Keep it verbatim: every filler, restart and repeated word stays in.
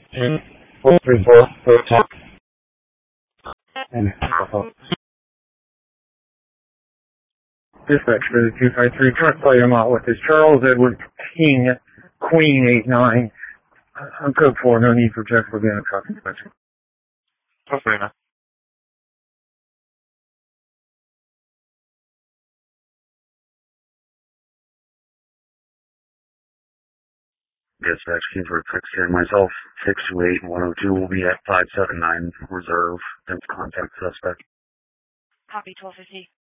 two, four three four, four talk. And dispatch for the two five three, trying to play him out with this Charles Edward King, Queen eight nine. I'm code four, no need for check for being a truck inspection. Okay, man. Dispatch, Kingsburg six here. Myself, six two eight and one oh two will be at five seven nine reserve. Then contact suspect. Copy twelve fifty.